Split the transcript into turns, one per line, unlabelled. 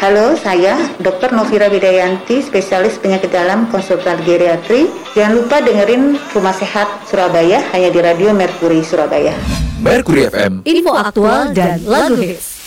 Halo, saya Dr. Novira Widayanti, spesialis penyakit dalam konsultan geriatri. Jangan lupa dengerin Rumah Sehat Surabaya hanya di Radio Mercury Surabaya.
Mercury FM,
info aktual dan lagu hits.